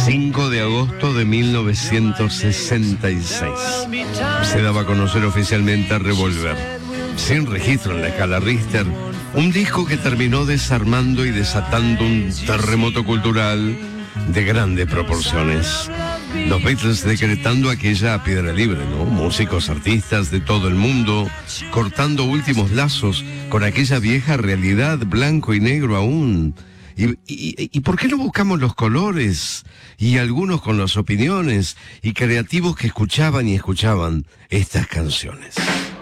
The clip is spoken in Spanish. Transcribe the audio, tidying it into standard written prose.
5 de agosto de 1966. Se daba a conocer oficialmente Revolver, sin registro en la escala Richter, un disco que terminó desarmando y desatando un terremoto cultural de grandes proporciones. Los Beatles decretando aquella piedra libre, ¿no? Músicos, artistas de todo el mundo, cortando últimos lazos con aquella vieja realidad, blanco y negro aún. ¿Y por qué no buscamos los colores? Y algunos con las opiniones y creativos que escuchaban y escuchaban estas canciones.